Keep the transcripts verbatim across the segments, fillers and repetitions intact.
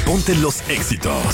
ponte los éxitos.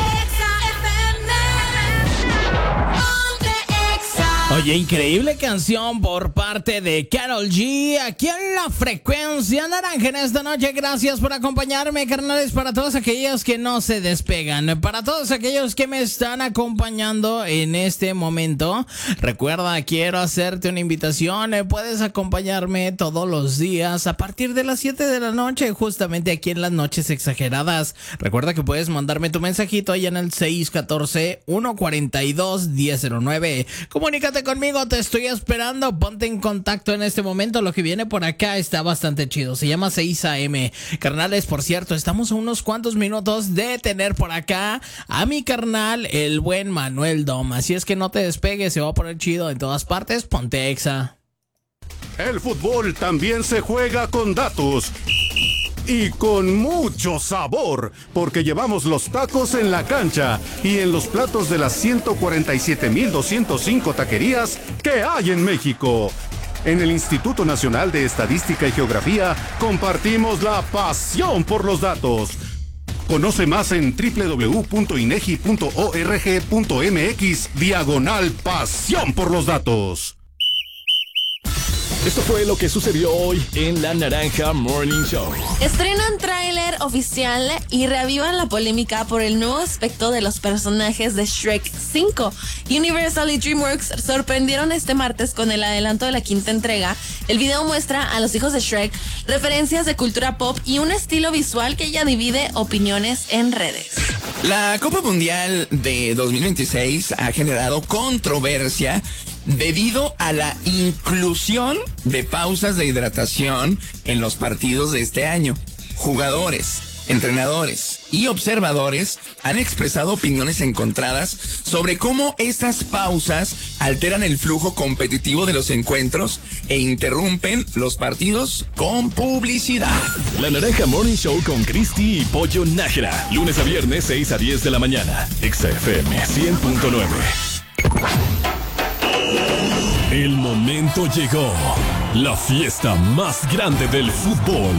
Oye, increíble canción por parte de Karol G, aquí en la frecuencia naranja en esta noche. Gracias por acompañarme, carnales, para todos aquellos que no se despegan, para todos aquellos que me están acompañando en este momento. Recuerda, quiero hacerte una invitación, puedes acompañarme todos los días a partir de las siete de la noche, justamente aquí en Las Noches Exageradas. Recuerda que puedes mandarme tu mensajito allá en el seis uno cuatro, uno cuatro dos, uno cero cero nueve. Comunícate conmigo, te estoy esperando, ponte en contacto en este momento. Lo que viene por acá está bastante chido, se llama seis a eme. Carnales, por cierto, estamos a unos cuantos minutos de tener por acá a mi carnal, el buen Manuel Dom. Así es que no te despegues, se va a poner chido en todas partes. Ponte exa. El fútbol también se juega con datos y con mucho sabor, porque llevamos los tacos en la cancha y en los platos de las ciento cuarenta y siete mil doscientos cinco taquerías que hay en México. En el Instituto Nacional de Estadística y Geografía compartimos la pasión por los datos. Conoce más en doble u doble u doble u punto inegi punto org punto mx diagonal pasión por los datos. Esto fue lo que sucedió hoy en La Naranja Morning Show. Estrenan tráiler oficial y reavivan la polémica por el nuevo aspecto de los personajes de Shrek cinco. Universal y DreamWorks sorprendieron este martes con el adelanto de la quinta entrega. El video muestra a los hijos de Shrek, referencias de cultura pop y un estilo visual que ya divide opiniones en redes. La Copa Mundial de dos mil veintiséis ha generado controversia debido a la inclusión de pausas de hidratación en los partidos de este año. Jugadores, entrenadores y observadores han expresado opiniones encontradas sobre cómo estas pausas alteran el flujo competitivo de los encuentros e interrumpen los partidos con publicidad. La Naranja Morning Show con Cristi y Pollo Nájera. Lunes a viernes, seis a diez de la mañana. Exa F M cien punto nueve. El momento llegó. La fiesta más grande del fútbol.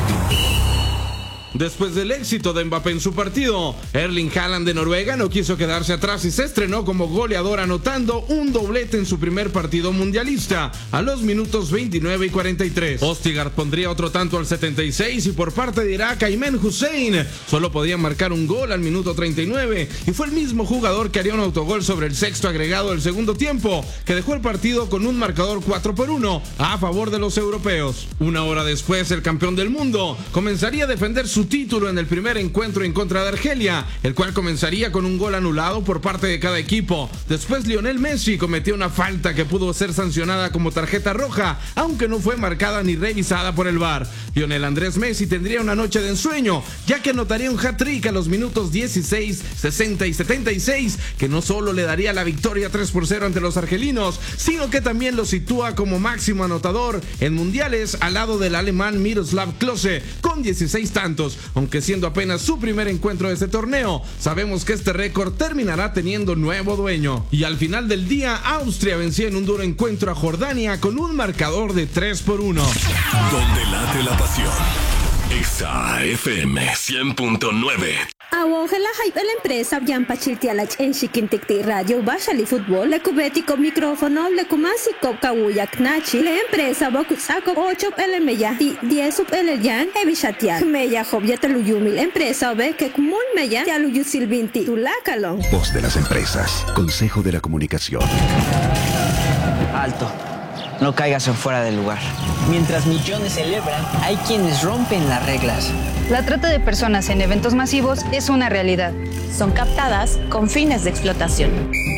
Después del éxito de Mbappé en su partido, Erling Haaland de Noruega no quiso quedarse atrás y se estrenó como goleador anotando un doblete en su primer partido mundialista a los minutos veintinueve y cuarenta y tres. Østigard pondría otro tanto al setenta y seis y por parte de Irak, Aymen Hussein solo podía marcar un gol al minuto treinta y nueve y fue el mismo jugador que haría un autogol sobre el sexto agregado del segundo tiempo, que dejó el partido con un marcador cuatro por uno a favor de los europeos. Una hora después, el campeón del mundo comenzaría a defender su título en el primer encuentro en contra de Argelia, el cual comenzaría con un gol anulado por parte de cada equipo. Después Lionel Messi cometió una falta que pudo ser sancionada como tarjeta roja, aunque no fue marcada ni revisada por el V A R. Lionel Andrés Messi tendría una noche de ensueño, ya que anotaría un hat-trick a los minutos dieciséis, sesenta y setenta y seis, que no solo le daría la victoria tres por cero ante los argelinos, sino que también lo sitúa como máximo anotador en mundiales al lado del alemán Miroslav Klose con dieciséis tantos. Aunque siendo apenas su primer encuentro de este torneo, sabemos que este récord terminará teniendo nuevo dueño. Y al final del día, Austria venció en un duro encuentro a Jordania con un marcador de tres por uno. Donde late la pasión. Exa F M cien punto nueve. Awongela hype la empresa Yampa Chiltialach en Shikintikti Radio Bashali Fútbol, le cubetico micrófono, le kumasi kawuyak nachi, la empresa Bokusako ocho L meya, diez sub L yan, Evishatial, Meya Jobyata Luyumi, la empresa ve que Kumul Meya, Yaluyu Silvinti, Tulakalon. Voz de las empresas, Consejo de la Comunicación. Alto. No caigas en fuera del lugar. Mientras millones celebran, hay quienes rompen las reglas. La trata de personas en eventos masivos es una realidad. Son captadas con fines de explotación.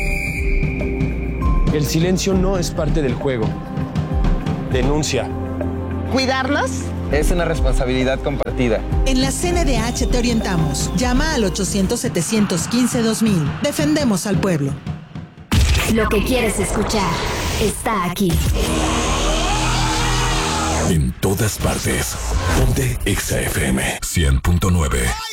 El silencio no es parte del juego. Denuncia. ¿Cuidarlos? Es una responsabilidad compartida. En la C N D H te orientamos. Llama al ochocientos, setecientos quince, dos mil. Defendemos al pueblo. Lo que quieres escuchar está aquí. En todas partes. Ponte Exa F M cien punto nueve.